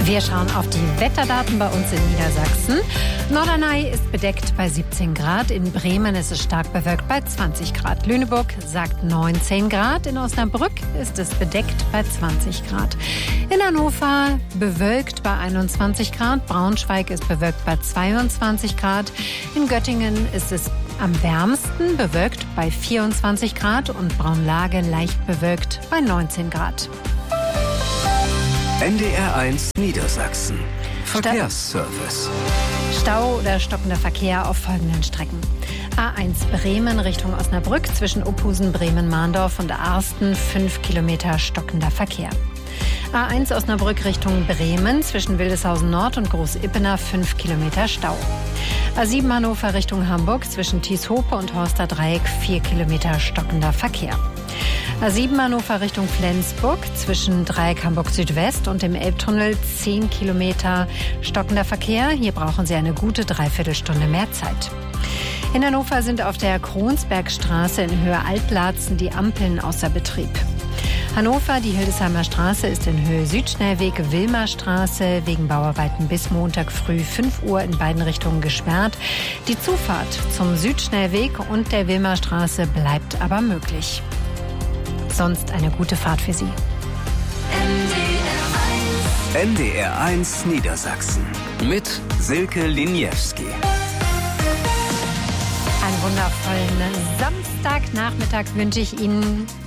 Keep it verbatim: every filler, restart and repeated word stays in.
Wir schauen auf die Wetterdaten bei uns in Niedersachsen. Norderney ist bedeckt bei siebzehn Grad. In Bremen ist es stark bewölkt bei zwanzig Grad. Lüneburg sagt neunzehn Grad. In Osnabrück ist es bedeckt bei zwanzig Grad. In Hannover bewölkt bei einundzwanzig Grad. Braunschweig ist bewölkt bei zweiundzwanzig Grad. In Göttingen ist es am wärmsten bewölkt bei vierundzwanzig Grad und Braunlage leicht bewölkt bei neunzehn Grad. N D R eins Niedersachsen. Verkehrsservice. Stau oder stockender Verkehr auf folgenden Strecken. A eins Bremen Richtung Osnabrück zwischen Ophusen, Bremen-Mahndorf und Arsten fünf Kilometer stockender Verkehr. A eins Osnabrück Richtung Bremen zwischen Wildeshausen Nord und Großippener fünf Kilometer Stau. A sieben Hannover Richtung Hamburg zwischen Thieshope und Horster Dreieck vier Kilometer stockender Verkehr. A sieben Hannover Richtung Flensburg zwischen Dreieck Hamburg Südwest und dem Elbtunnel zehn Kilometer stockender Verkehr. Hier brauchen Sie eine gute Dreiviertelstunde mehr Zeit. In Hannover sind auf der Kronsbergstraße in Höhe Altlatzen die Ampeln außer Betrieb. Hannover, die Hildesheimer Straße ist in Höhe Südschnellweg, Wilmerstraße wegen Bauarbeiten bis Montag früh fünf Uhr in beiden Richtungen gesperrt. Die Zufahrt zum Südschnellweg und der Wilmerstraße bleibt aber möglich. Sonst eine gute Fahrt für Sie. N D R eins Niedersachsen mit Silke Liniewski. Einen wundervollen Samstagnachmittag wünsche ich Ihnen.